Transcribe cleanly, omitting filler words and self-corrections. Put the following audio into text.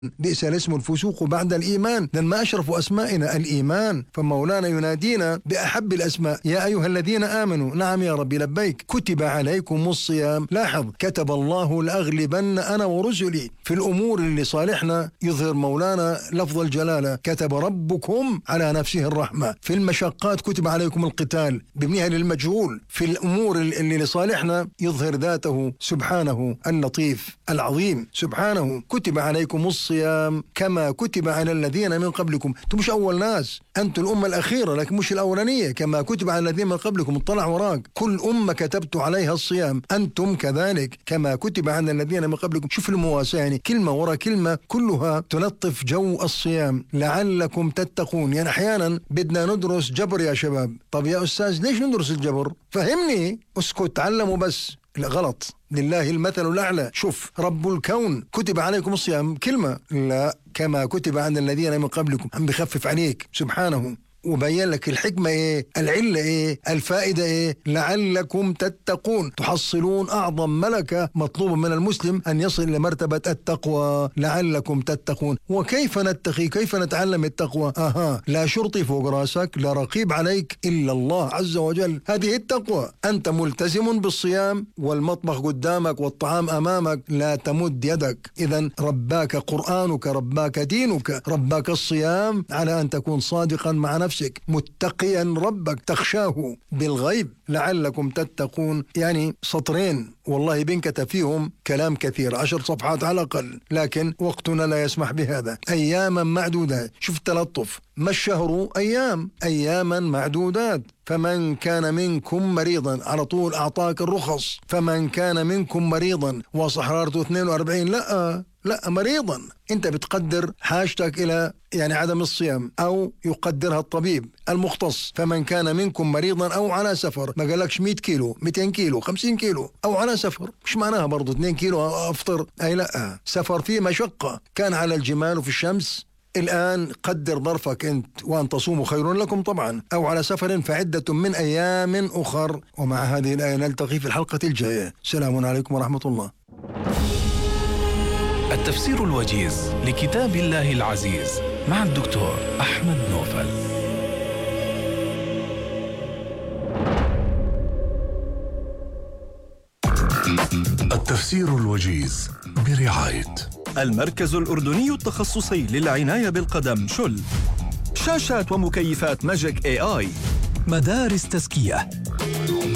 بئس الاسم الفسوق بعد الإيمان، لأن ما أشرف أسمائنا الإيمان، فمولانا ينادينا بأحب الأسماء: يا أيها الذين آمنوا. نعم يا ربي لبيك. كتب عليكم الصيام. لاحظ: كتب الله لأغلبن أنا ورسلي. في الأمور اللي صالحنا يظهر مولانا لفظ الجلالة: كتب ربكم على نفسه الرحمة. في المشقات كتب عليكم القتال، بابنها للمجهول. في الأمور اللي لصالحنا يظهر ذاته سبحانه اللطيف العظيم سبحانه: كتب عليكم الصيام كما كتب على الذين من قبلكم. أنتم مش أول ناس، أنتم الأمة الأخيرة لكن مش الأولانية. كما كتب على الذين من قبلكم، اطلع وراك، كل أمة كتبت عليها الصيام، أنتم كذلك كما كتب على الذين من قبلكم. شوف المواساة، يعني كلمة ورا كلمة كلها تلطف جو الصيام. لعلكم تتقون. يعني أحيانا بدنا ندرس جبر يا شباب. طب يا أستاذ ليش ندرس الجبر؟ فهمني. اسكت تعلموا بس. لا غلط، لله المثل الأعلى. شوف، رب الكون كتب عليكم الصيام كلمة، لا، كما كتب عن الذين من قبلكم. عم بخفف عليك سبحانه وبين لك الحكمة إيه، العلة إيه، الفائدة إيه. لعلكم تتقون، تحصلون أعظم ملكة مطلوب من المسلم أن يصل إلى مرتبة التقوى. لعلكم تتقون. وكيف نتقي؟ كيف نتعلم التقوى؟ لا شرطي فوق راسك، لا رقيب عليك إلا الله عز وجل. هذه التقوى. أنت ملتزم بالصيام والمطبخ قدامك والطعام أمامك، لا تمد يدك. إذن رباك قرآنك، رباك دينك، رباك الصيام على أن تكون صادقا مع نفسك، متقيا ربك، تخشاه بالغيب. لعلكم تتقون، يعني سطرين والله بنكتب فيهم كلام كثير، 10 صفحات على الأقل، لكن وقتنا لا يسمح بهذا. أياما معدودة. شوف التلطف: ما الشهر؟ أياما معدودات. فمن كان منكم مريضا، على طول أعطاك الرخص. فمن كان منكم مريضا وصحرارته 42، لا مريضا. انت بتقدر حاجتك الى يعني عدم الصيام، او يقدرها الطبيب المختص. فمن كان منكم مريضا او على سفر، ما قالكش 100 كيلو 200 كيلو 50 كيلو، او على سفر. مش معناها برضو 2 كيلو افطر، اي لا، سفر فيه مشقة، كان على الجمال وفي الشمس. الآن قدر ظرفك أنت، وأن تصوموا خير لكم طبعا، أو على سفر فعدة من أيام أخر. ومع هذه الآية نلتقي في الحلقة الجاية. السلام عليكم ورحمة الله. التفسير الوجيز لكتاب الله العزيز مع الدكتور أحمد نوفل. التفسير الوجيز برعاية المركز الأردني التخصصي للعناية بالقدم شل، شاشات ومكيفات ماجيك AI، مدارس تزكية.